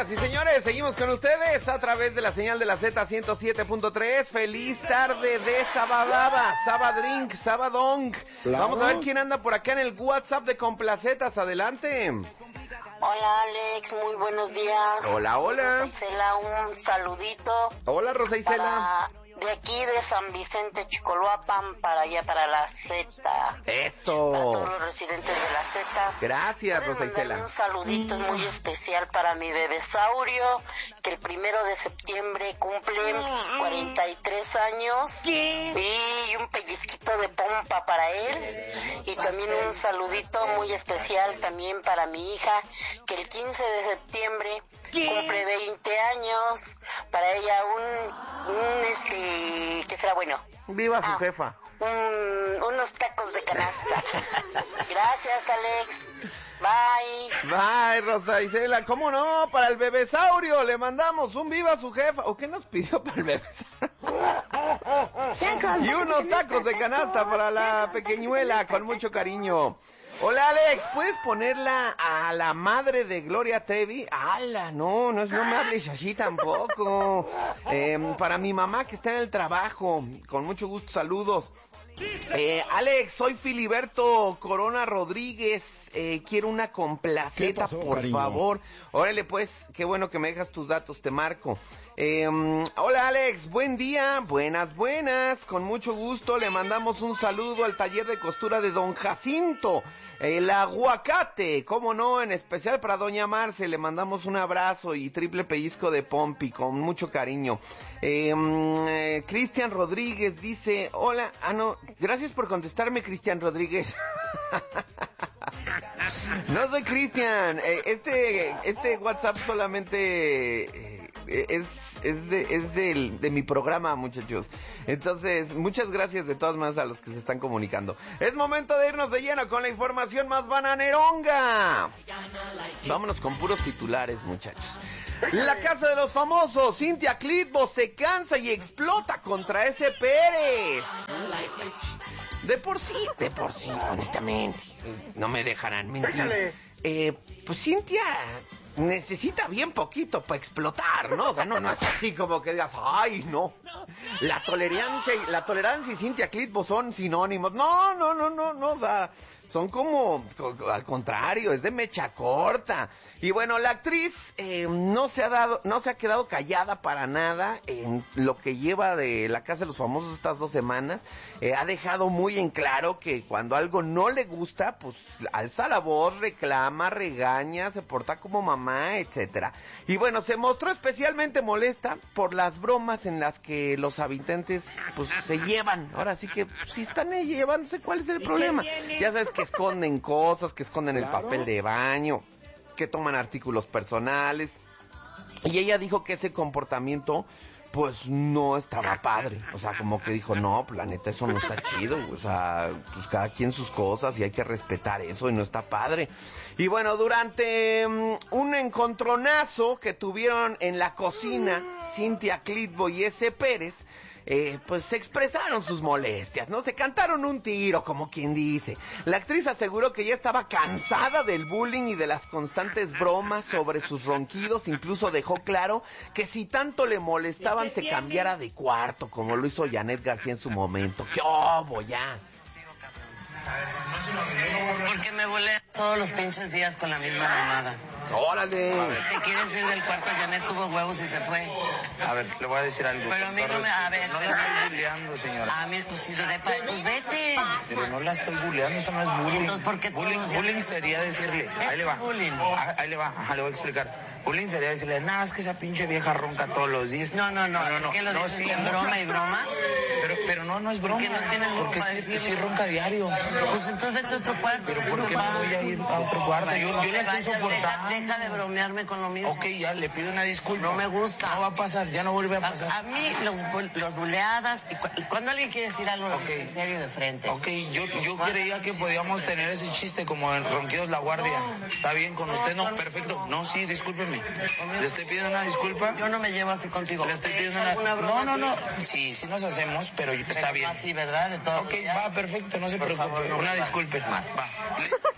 Señoras y señores, seguimos con ustedes a través de la señal de la Z 107.3. Feliz tarde de Sabadaba, Sabadrink, Sabadong. Claro. Vamos a ver quién anda por acá en el WhatsApp de Complacetas. Adelante. Hola Alex, muy buenos días. Hola, hola. Soy Rosa Isela, un saludito. Hola, Rosa Isela. De aquí de San Vicente, Chicoloapan, para allá, para la Z. Eso. Para todos los residentes de la Z. Gracias, Rosa Isela. Un saludito muy especial para mi bebesaurio, que el 1 de septiembre cumple 43 años. Y un pellizquito de pompa para él. Y también un saludito muy especial también para mi hija, que el 15 de septiembre cumple 20 años. Para ella ¿qué será bueno? Viva su jefa. Unos tacos de canasta. Gracias, Alex. Bye. Bye, Rosa Isela. ¿Cómo no? Para el bebesaurio le mandamos un viva su jefa. ¿O qué nos pidió para el bebesaurio? Y unos tacos de canasta para la pequeñuela, con mucho cariño. Hola, Alex, ¿puedes ponerla a la madre de Gloria Trevi? ¡Hala! No me hables así tampoco. Para mi mamá que está en el trabajo, con mucho gusto, saludos. Alex, soy Filiberto Corona Rodríguez, quiero una complaceta, por cariño? favor. Órale pues, qué bueno que me dejas tus datos, te marco. Hola Alex, buen día, buenas, con mucho gusto le mandamos un saludo al taller de costura de Don Jacinto, el aguacate, cómo no, en especial para Doña Marce, le mandamos un abrazo y triple pellizco de pompi, con mucho cariño. Cristian Rodríguez dice, hola, gracias por contestarme, Cristian Rodríguez. No soy Cristian, este WhatsApp solamente es de mi programa, muchachos. Entonces, muchas gracias de todas maneras a los que se están comunicando. Es momento de irnos de lleno con la información más bananeronga. Vámonos con puros titulares, muchachos. La casa de los famosos, Cintia Clitbo se cansa y explota contra ese Pérez. De por sí, honestamente, no me dejarán mentir. Pues Cintia necesita bien poquito para explotar, ¿no? O sea, no es así como que digas, ¡ay, no! La tolerancia y Cintia Clitbo son sinónimos. No, o sea, son como, al contrario, es de mecha corta. Y bueno, la actriz no se ha quedado callada para nada en lo que lleva de la Casa de los Famosos estas 2 semanas. Ha dejado muy en claro que cuando algo no le gusta, pues alza la voz, reclama, regaña, se porta como mamá, etcétera. Y bueno, se mostró especialmente molesta por las bromas en las que los habitantes pues se llevan. Ahora sí que si están llevándose, ¿cuál es el problema? Ya sabes que esconden cosas, que esconden el papel de baño, que toman artículos personales. Y ella dijo que ese comportamiento pues no estaba padre, o sea, como que dijo, no, pues la neta eso no está chido, o sea, pues cada quien sus cosas y hay que respetar eso y no está padre. Y bueno, durante un encontronazo que tuvieron en la cocina, Cintia Clitbo y ese Pérez, pues se expresaron sus molestias, ¿no? Se cantaron un tiro, como quien dice. La actriz aseguró que ya estaba cansada del bullying y de las constantes bromas sobre sus ronquidos, incluso dejó claro que si tanto le molestaban se cambiara de cuarto, como lo hizo Janet García en su momento. ¡Qué obo, ya! Porque me volé todos los pinches días con la misma mamada. ¡Órale! Si te quieres ir del cuarto, Janet tuvo huevos y se fue. A ver, le voy a decir algo. Pero a mí no me... A ver, no la estoy bulleando, señora. A mí, pues si lo de pues vete. Pero no la estoy bulleando, eso no es bullying. Entonces, ¿por qué bullying sería decirle... Ahí le va. Bullying. Ahí le va. Ajá, le voy a explicar. Bullying sería decirle, nada, es que esa pinche vieja ronca todos los días. No. Es que lo dices en broma y broma. Pero no es broma. ¿Por qué no tienes algo porque para sí, decirle? sí ronca diario. Pues entonces vete a otro cuarto. Pero ¿por qué no voy a ir a otro cuarto? Yo la estoy soportando. Deja de bromearme con lo mismo. Ok, ya, le pido una disculpa. No me gusta. No va a pasar, ya no vuelve a pasar. A mí los buleadas, y cuando alguien quiere decir algo en serio de frente. Ok, yo creía que podíamos tener ese chiste como en Ronquidos La Guardia. ¿Está bien con usted? No, perfecto. No, sí, discúlpeme. Le estoy pidiendo una disculpa. Yo no me llevo así contigo. Le estoy pidiendo una broma. No. Sí nos hacemos, pero está bien. Así, ¿verdad? De todo. Ok, va, perfecto, no se preocupe. Una disculpa. Más. Va.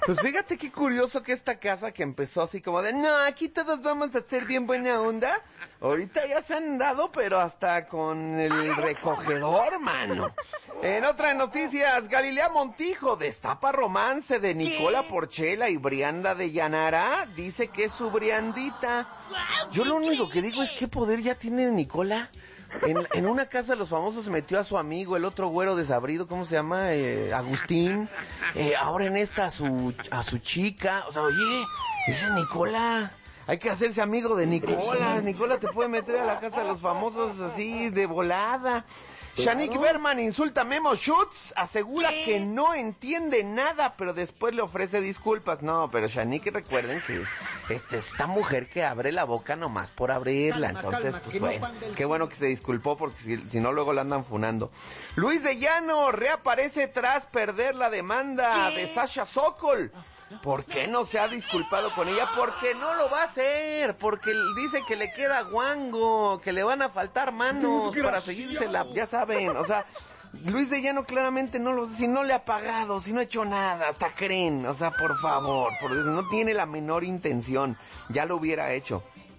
Pues fíjate qué curioso que esta casa que empezó así como de, no, aquí todos vamos a ser bien buena onda, ahorita ya se han dado, pero hasta con el recogedor, mano. En otras noticias, Galilea Montijo destapa romance de Nicola Porchela y Brianda de Llanara, dice que es su Briandita. Yo lo único que digo es qué poder ya tiene Nicola. En una casa de los famosos metió a su amigo, el otro güero desabrido, ¿cómo se llama? Agustín. Ahora en esta a su chica. O sea, oye, ese Nicola, hay que hacerse amigo de Nicola. Nicola te puede meter a la casa de los famosos así de volada. Shanique Berman insulta a Memo Schutz, asegura que no entiende nada, pero después le ofrece disculpas. No, pero Shanique, recuerden que es esta mujer que abre la boca nomás por abrirla. Entonces, pues bueno, qué bueno que se disculpó, porque si no luego la andan funando. Luis de Llano reaparece tras perder la demanda de Sasha Sokol. ¿Por qué no se ha disculpado con ella? Porque no lo va a hacer, porque dice que le queda guango, que le van a faltar manos para seguírsela, ya saben, o sea, Luis de Llano claramente si no le ha pagado, si no ha hecho nada, hasta creen, o sea, por favor, no tiene la menor intención, ya lo hubiera hecho.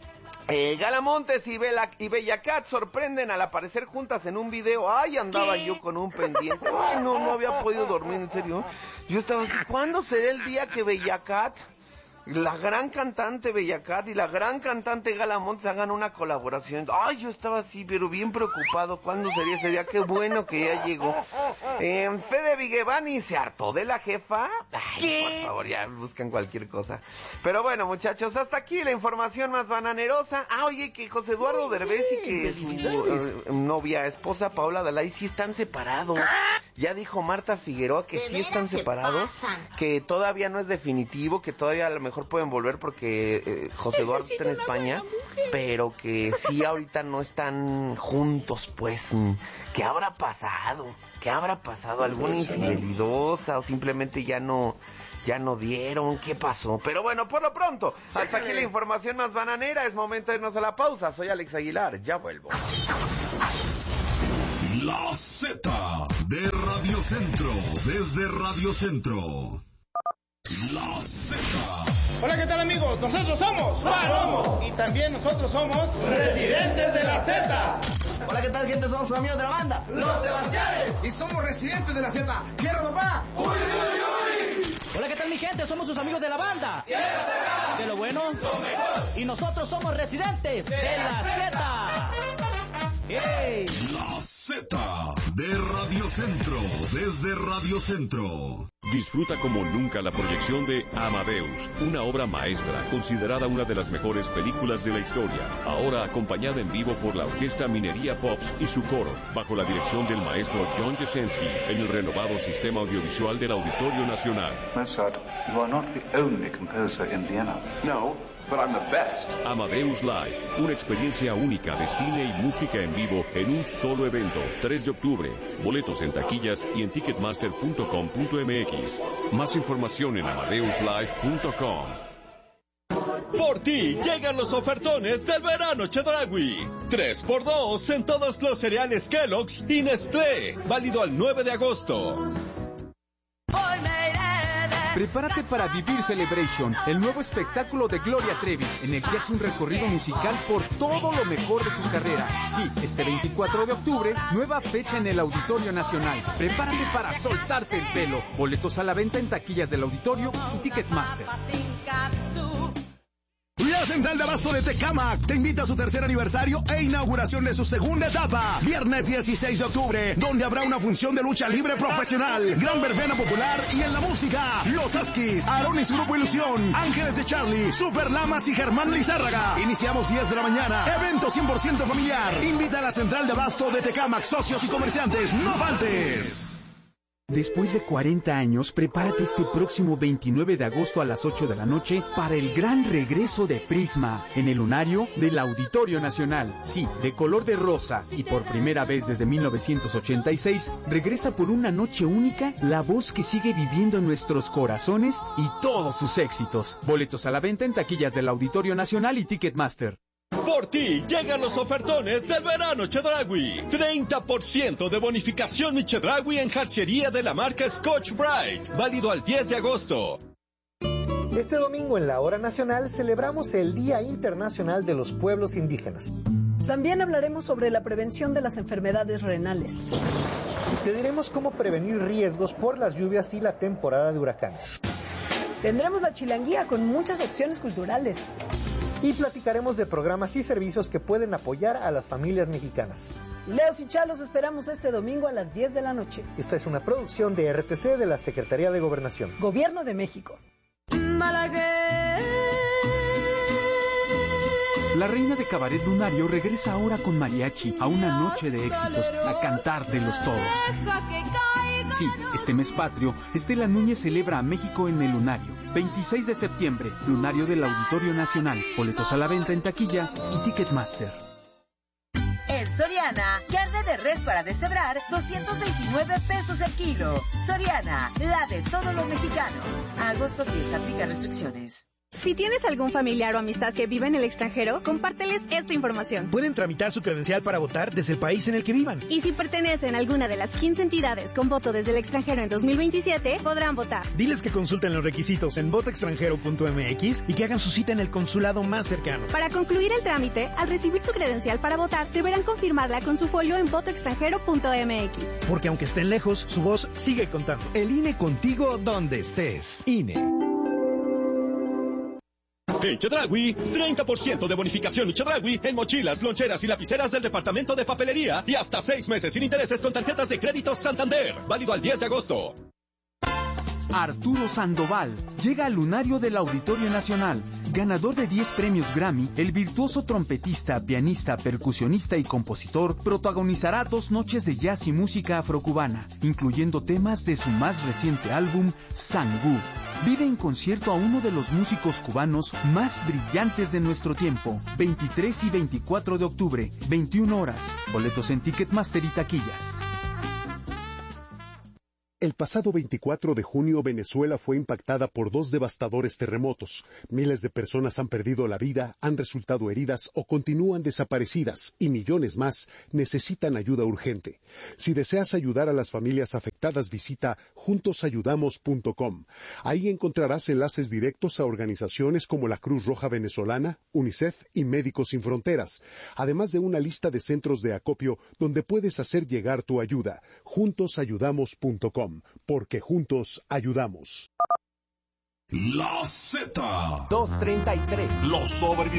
Gala Montes y Bella Cat sorprenden al aparecer juntas en un video. Ay, andaba yo con un pendiente. Ay, no había podido dormir, en serio. Yo estaba así, ¿cuándo será el día que Bella Cat, la gran cantante Bella Cat y la gran cantante Gala Montes hagan una colaboración? Ay, yo estaba así, pero bien preocupado. ¿Cuándo sería ese día? Qué bueno que ya llegó. Fede Vigevani se hartó de la jefa. Ay, por favor, ya buscan cualquier cosa. Pero bueno, muchachos, hasta aquí la información más bananerosa. Oye, que José Eduardo Derbez y que su novia, esposa Paola Dalai sí están separados. Ya dijo Marta Figueroa que sí están separados, que todavía no es definitivo, que todavía a lo mejor pueden volver porque José Eduardo está en España, pero que sí ahorita no están juntos, pues. ¿Qué habrá pasado? ¿Qué habrá pasado? ¿Alguna infidelidosa o simplemente ya no dieron? ¿Qué pasó? Pero bueno, por lo pronto, hasta aquí la información más bananera. Es momento de irnos a la pausa. Soy Alex Aguilar, ya vuelvo. La Z de Radio Centro, desde Radio Centro. La Z. Hola, ¿qué tal, amigos? Nosotros somos Palomo y también nosotros somos Residentes de la Z. Hola, ¿qué tal, gente? Somos sus amigos de la banda, Los Sebastianes, y somos Residentes de la Z. ¿Quiero, papá? ¡Uy, uy, uy! Hola, ¿qué tal, mi gente? Somos sus amigos de la banda. De lo bueno, lo mejor. Y nosotros somos Residentes de la Z. ¡Hey! La Z de Radio Centro, desde Radio Centro. Disfruta como nunca la proyección de Amadeus, una obra maestra considerada una de las mejores películas de la historia. Ahora acompañada en vivo por la Orquesta Minería Pops y su coro, bajo la dirección del maestro John Jasenski, en el renovado sistema audiovisual del Auditorio Nacional. Mozart, you are not the only composer in Vienna. No, but I'm the best. Amadeus Live, una experiencia única de cine y música en vivo en un solo evento. 3 de octubre. Boletos en taquillas y en ticketmaster.com.mx. Más información en amadeuslive.com. Por ti llegan los ofertones del verano Chedraui. 3x2 en todos los cereales Kellogg's y Nestlé. Válido al 9 de agosto. Prepárate para vivir Celebration, el nuevo espectáculo de Gloria Trevi, en el que hace un recorrido musical por todo lo mejor de su carrera. Sí, este 24 de octubre, nueva fecha en el Auditorio Nacional. Prepárate para soltarte el pelo. Boletos a la venta en taquillas del Auditorio y Ticketmaster. La Central de Abasto de Tecámac te invita a su tercer aniversario e inauguración de su segunda etapa, viernes 16 de octubre, donde habrá una función de lucha libre profesional, gran verbena popular y en la música, Los Askis, Aaron y su grupo Ilusión, Ángeles de Charlie, Super Lamas y Germán Lizárraga. Iniciamos 10 de la mañana, evento 100% familiar. Invita a la Central de Abasto de Tecámac, socios y comerciantes, no faltes. Después de 40 años, prepárate este próximo 29 de agosto a las 8 de la noche para el gran regreso de Prisma en el lunario del Auditorio Nacional. Sí, de color de rosa y por primera vez desde 1986, regresa por una noche única la voz que sigue viviendo en nuestros corazones y todos sus éxitos. Boletos a la venta en taquillas del Auditorio Nacional y Ticketmaster. Por ti llegan los ofertones del verano Chedraui. 30% de bonificación mi Chedraui en jarcería de la marca Scotch Brite. Válido al 10 de agosto. Este domingo en la Hora Nacional celebramos el Día Internacional de los Pueblos Indígenas. También hablaremos sobre la prevención de las enfermedades renales. Te diremos cómo prevenir riesgos por las lluvias y la temporada de huracanes. Tendremos la chilanguía con muchas opciones culturales. Y platicaremos de programas y servicios que pueden apoyar a las familias mexicanas. Leos y Chalos esperamos este domingo a las 10 de la noche. Esta es una producción de RTC de la Secretaría de Gobernación. Gobierno de México. La reina de Cabaret Lunario regresa ahora con mariachi a una noche de éxitos, a cantar de los toros. Sí, este mes patrio, Estela Núñez celebra a México en el Lunario. 26 de septiembre, Lunario del Auditorio Nacional. Boletos a la venta en taquilla y Ticketmaster. En Soriana, carne de res para deshebrar, 229 pesos el kilo. Soriana, la de todos los mexicanos. A agosto 10, aplica restricciones. Si tienes algún familiar o amistad que vive en el extranjero, compárteles esta información. Pueden tramitar su credencial para votar desde el país en el que vivan. Y si pertenecen a alguna de las 15 entidades con voto desde el extranjero en 2027, podrán votar. Diles que consulten los requisitos en votoextranjero.mx y que hagan su cita en el consulado más cercano. Para concluir el trámite, al recibir su credencial para votar, deberán confirmarla con su folio en votoextranjero.mx. Porque aunque estén lejos, su voz sigue contando. El INE contigo donde estés. INE. En Chedraui, 30% de bonificación y Chedraui en mochilas, loncheras y lapiceras del departamento de papelería y hasta 6 meses sin intereses con tarjetas de crédito Santander. Válido al 10 de agosto. Arturo Sandoval llega al Lunario del Auditorio Nacional. Ganador de 10 premios Grammy, el virtuoso trompetista, pianista, percusionista y compositor protagonizará 2 noches de jazz y música afrocubana, incluyendo temas de su más reciente álbum, Sangú. Vive en concierto a uno de los músicos cubanos más brillantes de nuestro tiempo. 23 y 24 de octubre, 21 horas. Boletos en Ticketmaster y taquillas. El pasado 24 de junio, Venezuela fue impactada por 2 devastadores terremotos. Miles de personas han perdido la vida, han resultado heridas o continúan desaparecidas, y millones más necesitan ayuda urgente. Si deseas ayudar a las familias afectadas, visita juntosayudamos.com. Ahí encontrarás enlaces directos a organizaciones como la Cruz Roja Venezolana, UNICEF y Médicos Sin Fronteras, además de una lista de centros de acopio donde puedes hacer llegar tu ayuda. juntosayudamos.com. Porque juntos ayudamos. La Z. 233. Los sobrevivientes.